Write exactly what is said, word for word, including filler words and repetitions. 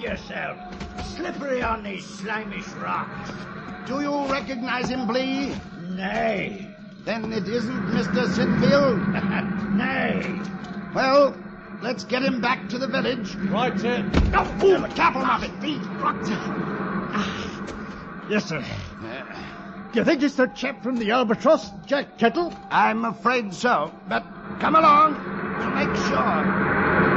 yourself. Slippery on these slimish rocks. Do you recognize him, Blee? Nay. Then it isn't Mister Sinfield? Nay. Well, let's get him back to the village. Right, sir. Oh, oh, careful, Moffat. Yes, sir. Do you think it's the chap from the Albatross, Jack Kettle? I'm afraid so, but come along. We'll make sure.